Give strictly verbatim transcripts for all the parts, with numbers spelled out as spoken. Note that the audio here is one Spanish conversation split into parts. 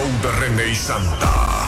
show de René y Santa.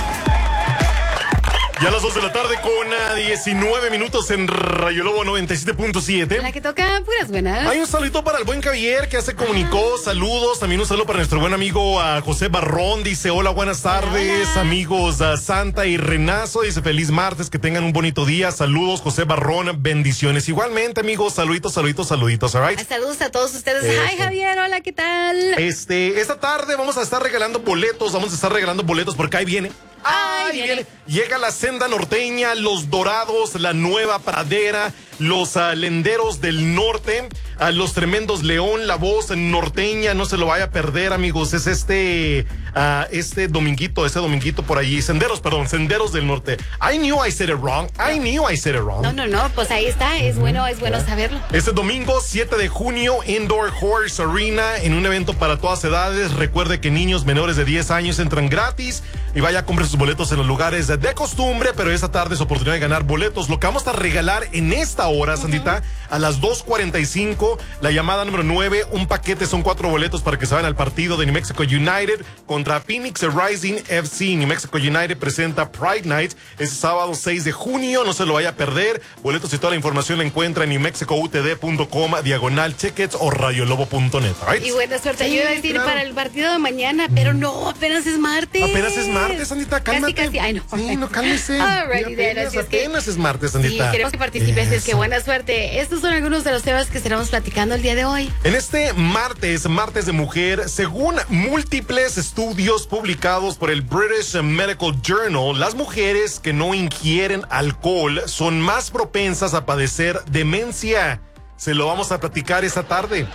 Ya a las dos de la tarde con uh, diecinueve minutos en Rayo Lobo noventa y siete punto siete. La que toca puras buenas. Hay un saludito para el buen Javier que ya se comunicó. Saludos. También un saludo para nuestro buen amigo uh, José Barrón. Dice, hola, buenas tardes, hola. amigos uh, Santa y Renazo. Dice, feliz martes, que tengan un bonito día. Saludos, José Barrón. Bendiciones. Igualmente, amigos, saluditos, saluditos, saluditos, all right? Saludos a todos ustedes. Eso. Hi, Javier. Hola, ¿qué tal? Este, esta tarde vamos a estar regalando boletos. Vamos a estar regalando boletos porque ahí viene. Ay, Ahí viene. viene. Llega la senda norteña, los Dorados, la Nueva Pradera, los uh, Lenderos del Norte, uh, los Tremendos León, la voz norteña, no se lo vaya a perder, amigos. Es este, uh, este dominguito, ese dominguito por allí. Senderos, perdón, Senderos del Norte. I knew I said it wrong. I knew I said it wrong. No, no, no, pues ahí está. Es bueno, es bueno saberlo. Este domingo, siete de junio, Indoor Horse Arena, en un evento para todas edades. Recuerde que niños menores de diez años entran gratis y vaya a comprar sus boletos en los lugares de, de costumbre, pero esta tarde es oportunidad de ganar boletos. Lo que vamos a regalar en esta hora, uh-huh. Sandita, a las dos cuarenta y cinco, la llamada número nueve, un paquete, son cuatro boletos para que se vayan al partido de New Mexico United contra Phoenix Rising F C. New Mexico United presenta Pride Night este sábado seis de junio, no se lo vaya a perder. Boletos y toda la información la encuentra en new mexico u t d punto com, diagonal tickets o rayolobo punto net, right? Y buena suerte. Sí, yo iba a decir claro. para el partido de mañana, pero no, apenas es martes. Apenas es martes, Sandita, cálmate. Casi, casi, ay no. Sí, no, cálmese. Alrighty, Y then, apenas, así es que- apenas es martes, Sí, Sandita. queremos que participes, es que Eso. buena suerte. Estos son algunos de los temas que estaremos platicando el día de hoy. En este martes, martes de mujer, según múltiples estudios publicados por el British Medical Journal, las mujeres que no ingieren alcohol son más propensas a padecer demencia. Se lo vamos a platicar esta tarde.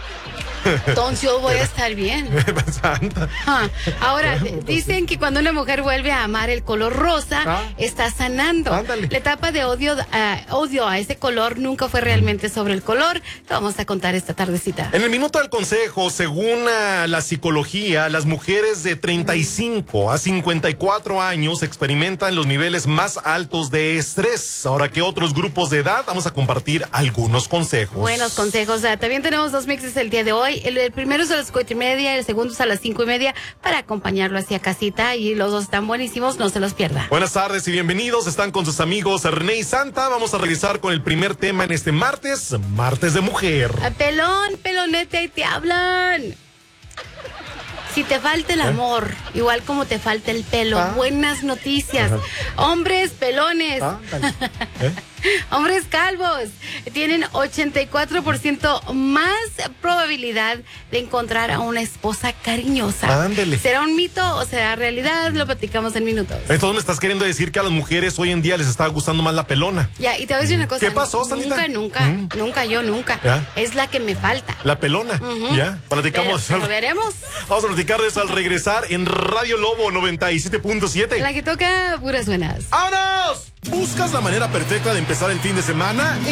Entonces yo voy a estar bien. Santa. Ah, ahora, dicen que cuando una mujer vuelve a amar el color rosa, Ah. está sanando. Ándale. La etapa de odio, ah, odio a ese color nunca fue realmente sobre el color. Lo vamos a contar esta tardecita. En el minuto del consejo, según uh, la psicología, las mujeres de treinta y cinco a cincuenta y cuatro años experimentan los niveles más altos de estrés. Ahora que otros grupos de edad, vamos a compartir algunos consejos. Buenos consejos. Ah, también tenemos dos mixes el día de hoy. El, el primero es a las cuatro y media, el segundo es a las cinco y media para acompañarlo hacia casita. Y los dos están buenísimos, no se los pierda. Buenas tardes y bienvenidos. Están con sus amigos René y Santa. Vamos a regresar con el primer tema en este martes, martes de mujer. Ah, pelón, pelonete, ahí te hablan. Si te falta el amor, igual como te falta el pelo, Ah. buenas noticias. Hombres pelones, Ah, dale. ¿Eh? hombres calvos, tienen ochenta y cuatro por ciento más probabilidad de encontrar a una esposa cariñosa. Ándele. ¿Será un mito o será realidad? Lo platicamos en minutos. Entonces me estás queriendo decir que a las mujeres hoy en día les está gustando más la pelona. Ya, y te voy a decir una cosa. ¿Qué pasó, Sandita? Nunca, nunca, Mm. nunca, yo nunca. ¿Ya? Es la que me falta. La pelona. Ujú. Ya, platicamos. Pero, pero veremos. Vamos a platicarles al regresar en Radio Lobo noventa y siete punto siete. La que toca puras buenas. ¡Vámonos! ¿Buscas la manera perfecta de empezar el fin de semana?